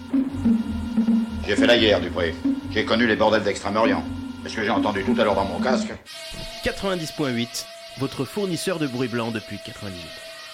J'ai fait la guerre, Dupré. J'ai connu les bordels d'Extrême-Orient. Est-ce que j'ai entendu tout à l'heure dans mon casque? 90.8, votre fournisseur de bruit blanc depuis 98.